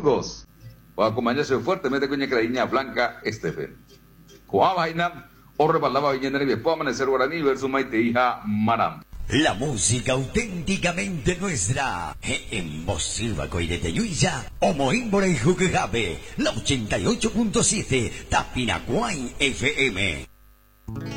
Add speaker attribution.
Speaker 1: Burgos. O acompañarse fuertemente con Ñacradiña Blanca Estefan. Coabaina, o rebalaba Viña de Puedo Amanecer Guaraní versus Maite Hija Maram.
Speaker 2: La música auténticamente nuestra. En Voz Silva Coirete Yuya, Omoímbora y Juquejabe, la 88.7, Tapinacuay FM.